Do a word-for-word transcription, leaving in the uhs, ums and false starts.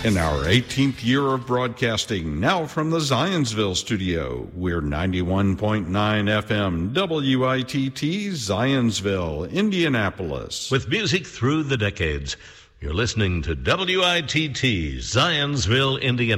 In our eighteenth year of broadcasting, now from the Zionsville studio, we're ninety-one point nine F M W I T T Zionsville, Indianapolis. With music through the decades, you're listening to W I T T Zionsville, Indianapolis.